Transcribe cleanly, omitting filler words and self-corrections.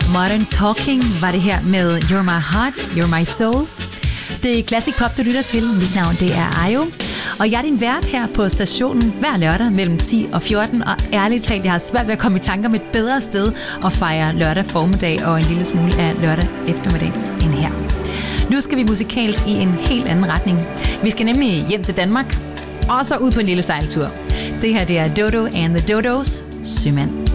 Modern Talking var det her med You're My Heart, You're My Soul. Det er Classic Pop, du lytter til. Mit navn det er Ayo. Og jeg er din vært her på stationen hver lørdag mellem 10 og 14. Og ærligt talt, jeg har svært ved at komme i tanker om et bedre sted at fejre lørdag formiddag og en lille smule af lørdag eftermiddag end her. Nu skal vi musikalsk i en helt anden retning. Vi skal nemlig hjem til Danmark og så ud på en lille sejltur. Det her det er Dodo and the Dodos, Sømand.